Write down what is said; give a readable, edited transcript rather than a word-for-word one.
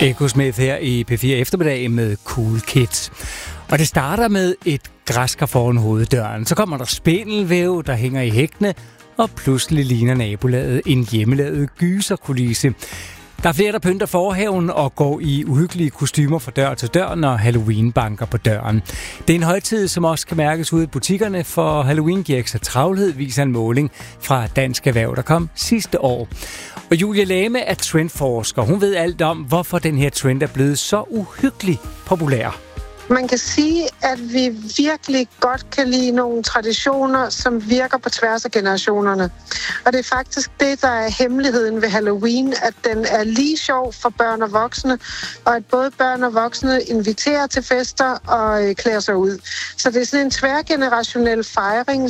Echo Smith her i P4 Eftermiddag med Cool Kids. Og det starter med et græskar foran hoveddøren. Så kommer der spindelvæv, der hænger i hækkene, og pludselig ligner nabolaget en hjemmelavet gyserkulisse. Der er flere, der pynter forhaven og går i uhyggelige kostymer fra dør til dør, når Halloween banker på døren. Det er en højtid, som også kan mærkes ude i butikkerne, for Halloween giver ekstra travlhed, viser en måling fra Dansk Erhverv, der kom sidste år. Og Julie Lame er trendforsker. Hun ved alt om, hvorfor den her trend er blevet så uhyggelig populær. Man kan sige, at vi virkelig godt kan lide nogle traditioner, som virker på tværs af generationerne. Og det er faktisk det, der er hemmeligheden ved Halloween, at den er lige sjov for børn og voksne, og at både børn og voksne inviterer til fester og klæder sig ud. Så det er sådan en tværgenerationel fejring,